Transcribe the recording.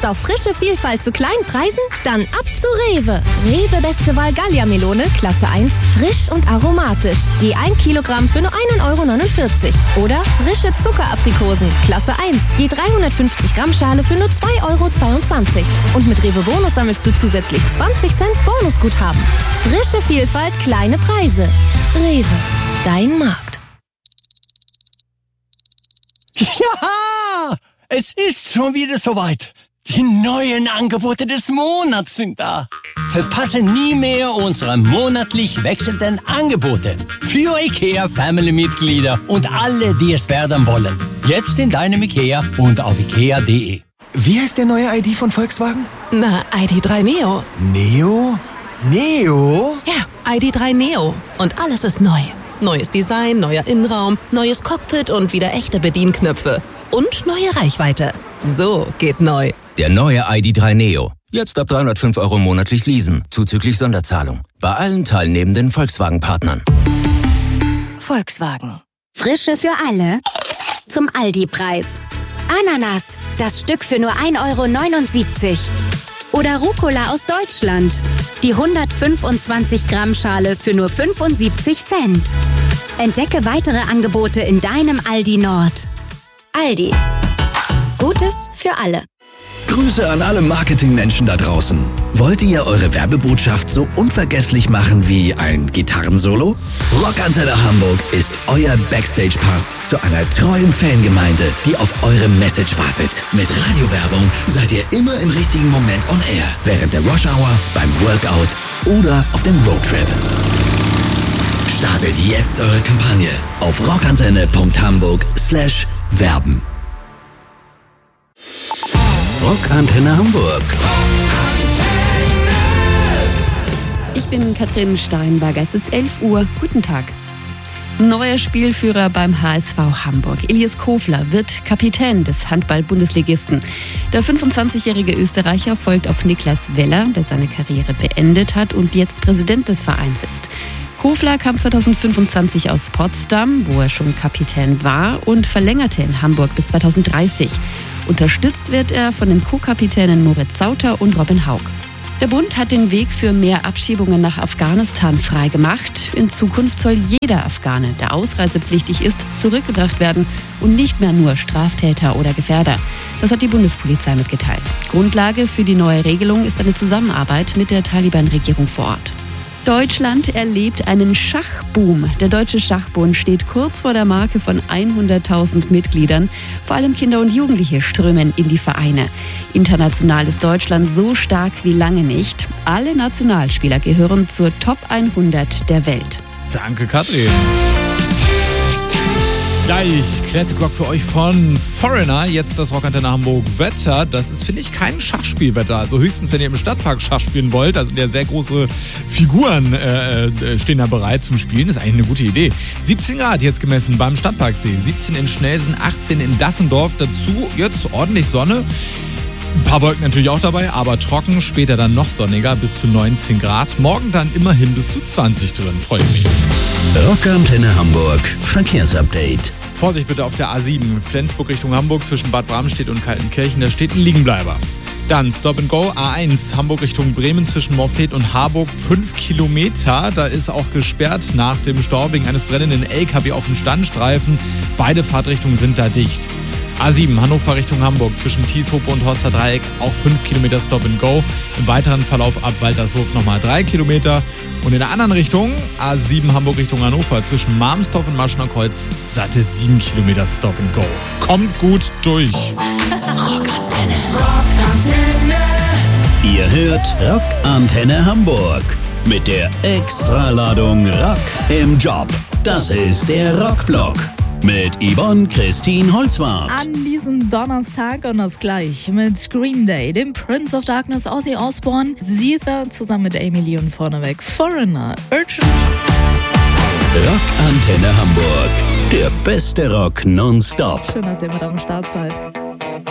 auf frische Vielfalt zu kleinen Preisen? Dann ab zu Rewe. Rewe Beste Wahl Gallia-Melone, Klasse 1, frisch und aromatisch. Je 1 Kilogramm für nur 1,49 €. Oder frische Zuckeraprikosen, Klasse 1, je 350 Gramm Schale für nur 2,22 €. Und mit Rewe Bonus sammelst du zusätzlich 20 Cent Bonusguthaben. Frische Vielfalt, kleine Preise. Rewe, dein Markt. Ja, es ist schon wieder soweit. Die neuen Angebote des Monats sind da. Verpasse nie mehr unsere monatlich wechselnden Angebote. Für IKEA-Family-Mitglieder und alle, die es werden wollen. Jetzt in deinem IKEA und auf ikea.de. Wie heißt der neue ID von Volkswagen? Na, ID.3 Neo. Neo? Neo? Ja, ID.3 Neo. Und alles ist neu. Neues Design, neuer Innenraum, neues Cockpit und wieder echte Bedienknöpfe. Und neue Reichweite. So geht neu. Der neue ID.3 Neo. Jetzt ab 305 € monatlich leasen, zuzüglich Sonderzahlung. Bei allen teilnehmenden Volkswagen-Partnern. Volkswagen. Frische für alle. Zum Aldi-Preis. Ananas, das Stück für nur 1,79 €. Oder Rucola aus Deutschland. Die 125 Gramm Schale für nur 75 Cent. Entdecke weitere Angebote in deinem Aldi Nord. Aldi. Gutes für alle. Grüße an alle Marketingmenschen da draußen. Wollt ihr eure Werbebotschaft so unvergesslich machen wie ein Gitarrensolo? Rockantenne Hamburg ist euer Backstage-Pass zu einer treuen Fangemeinde, die auf eure Message wartet. Mit Radiowerbung seid ihr immer im richtigen Moment on air. Während der Rush-Hour, beim Workout oder auf dem Roadtrip. Startet jetzt eure Kampagne auf rockantenne.hamburg/werben. Rockantenne Hamburg. Ich bin Katrin Steinberger. Es ist 11 Uhr. Guten Tag. Neuer Spielführer beim HSV Hamburg. Elias Kofler wird Kapitän des Handball-Bundesligisten. Der 25-jährige Österreicher folgt auf Niklas Weller, der seine Karriere beendet hat und jetzt Präsident des Vereins ist. Kofler kam 2025 aus Potsdam, wo er schon Kapitän war, und verlängerte in Hamburg bis 2030. Unterstützt wird er von den Co-Kapitänen Moritz Sauter und Robin Haug. Der Bund hat den Weg für mehr Abschiebungen nach Afghanistan freigemacht. In Zukunft soll jeder Afghane, der ausreisepflichtig ist, zurückgebracht werden und nicht mehr nur Straftäter oder Gefährder. Das hat die Bundespolizei mitgeteilt. Grundlage für die neue Regelung ist eine Zusammenarbeit mit der Taliban-Regierung vor Ort. Deutschland erlebt einen Schachboom. Der Deutsche Schachbund steht kurz vor der Marke von 100.000 Mitgliedern. Vor allem Kinder und Jugendliche strömen in die Vereine. International ist Deutschland so stark wie lange nicht. Alle Nationalspieler gehören zur Top 100 der Welt. Danke, Katrin. Gleich Classic Rock für euch von Foreigner. Jetzt das Rockantenne Hamburg Wetter. Das ist, finde ich, kein Schachspielwetter. Also höchstens, wenn ihr im Stadtpark Schach spielen wollt. Da sind ja sehr große Figuren stehen da bereit zum Spielen. Das ist eigentlich eine gute Idee. 17 Grad jetzt gemessen beim Stadtparksee. 17 in Schnelsen, 18 in Dassendorf. Dazu jetzt ordentlich Sonne. Ein paar Wolken natürlich auch dabei, aber trocken. Später dann noch sonniger, bis zu 19 Grad. Morgen dann immerhin bis zu 20 drin. Freue ich mich. Rockantenne Hamburg Verkehrsupdate. Vorsicht bitte auf der A7, Flensburg Richtung Hamburg zwischen Bad Bramstedt und Kaltenkirchen. Da steht ein Liegenbleiber. Dann Stop and Go A1 Hamburg Richtung Bremen zwischen Morpeth und Harburg 5 Kilometer. Da ist auch gesperrt nach dem Stau wegen eines brennenden LKW auf dem Standstreifen. Beide Fahrtrichtungen sind da dicht. A7 Hannover Richtung Hamburg zwischen Tieshope und Horster Dreieck auch 5 Kilometer Stop and Go. Im weiteren Verlauf ab Waltershof nochmal 3 Kilometer. Und in der anderen Richtung A7 Hamburg Richtung Hannover zwischen Marmstorf und Maschner Kreuz satte 7 Kilometer Stop and Go. Kommt gut durch. Rockantenne. Rockantenne. Ihr hört Rockantenne Hamburg mit der Extraladung Rock im Job. Das ist der Rockblock. Mit Yvonne Christine Holzwarth. An diesem Donnerstag und das gleich mit Green Day, dem Prince of Darkness, Ozzy Osbourne, Seether zusammen mit Amy Lee und vorneweg Foreigner, Urgent. Rockantenne Hamburg, der beste Rock nonstop. Schön, dass ihr mit am Start seid.